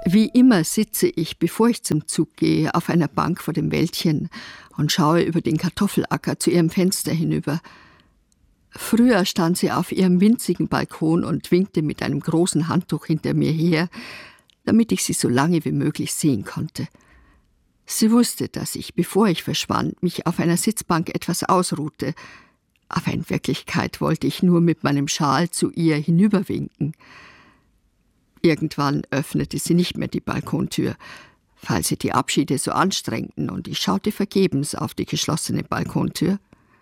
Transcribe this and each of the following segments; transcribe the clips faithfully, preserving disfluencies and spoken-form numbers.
Wie immer sitze ich, bevor ich zum Zug gehe, auf einer Bank vor dem Wäldchen und schaue über den Kartoffelacker zu ihrem Fenster hinüber. Früher stand sie auf ihrem winzigen Balkon und winkte mit einem großen Handtuch hinter mir her, damit ich sie so lange wie möglich sehen konnte. Sie wusste, dass ich, bevor ich verschwand, mich auf einer Sitzbank etwas ausruhte, aber in Wirklichkeit wollte ich nur mit meinem Schal zu ihr hinüberwinken. Irgendwann öffnete sie nicht mehr die Balkontür, weil sie die Abschiede so anstrengten, und ich schaute vergebens auf die geschlossene Balkontür.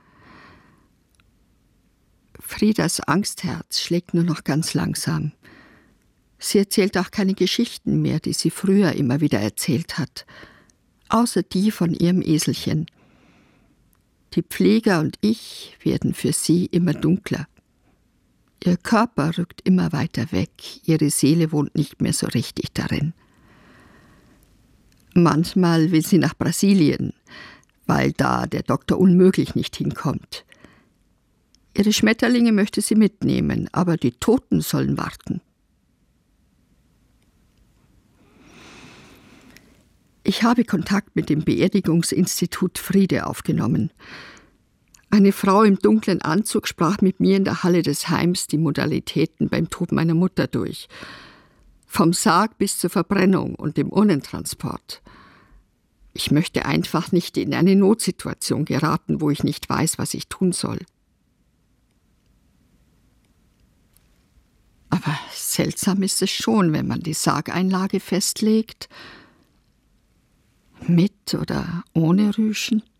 Friedas Angstherz schlägt nur noch ganz langsam. Sie erzählt auch keine Geschichten mehr, die sie früher immer wieder erzählt hat, außer die von ihrem Eselchen. Die Pfleger und ich werden für sie immer dunkler. Ihr Körper rückt immer weiter weg, ihre Seele wohnt nicht mehr so richtig darin. Manchmal will sie nach Brasilien, weil da der Doktor unmöglich nicht hinkommt. Ihre Schmetterlinge möchte sie mitnehmen, aber die Toten sollen warten. Ich habe Kontakt mit dem Beerdigungsinstitut Friede aufgenommen. Eine Frau im dunklen Anzug sprach mit mir in der Halle des Heims die Modalitäten beim Tod meiner Mutter durch. Vom Sarg bis zur Verbrennung und dem Urnentransport. Ich möchte einfach nicht in eine Notsituation geraten, wo ich nicht weiß, was ich tun soll. Aber seltsam ist es schon, wenn man die Sargeinlage festlegt. Mit oder ohne Rüschen?